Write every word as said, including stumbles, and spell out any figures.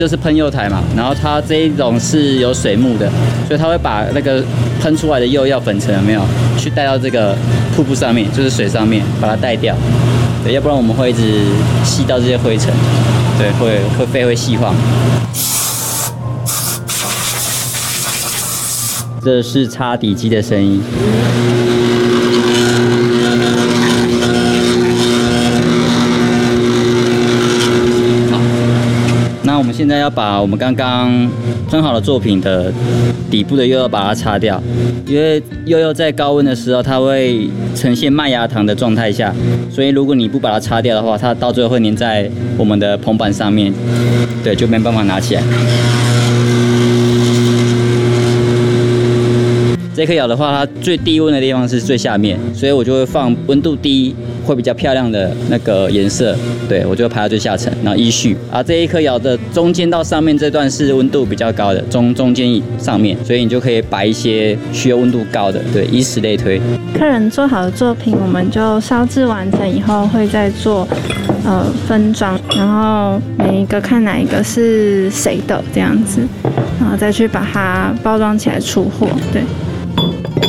就是喷釉台嘛，然后它这一种是有水幕的，所以它会把那个喷出来的釉药粉尘有没有去带到这个瀑布上面，就是水上面，把它带掉。对，要不然我们会一直吸到这些灰尘，对，会会飞会细晃。这是擦底机的声音。那我们现在要把我们刚刚喷好的作品的底部的釉药把它擦掉，因为釉药在高温的时候，它会呈现麦芽糖的状态下，所以如果你不把它擦掉的话，它到最后会粘在我们的棚板上面，对，就没办法拿起来。这颗窑的话，它最低温的地方是最下面，所以我就会放温度低、会比较漂亮的那个颜色，对我就会排到最下层，然后依序。啊，这一颗窑的中间到上面这段是温度比较高的，中中间上面，所以你就可以摆一些需要温度高的，对，以此类推。 客人做好的作品，我们就烧制完成以后，会再做呃分装，然后每一个看哪一个是谁的这样子，然后再去把它包装起来出货，对。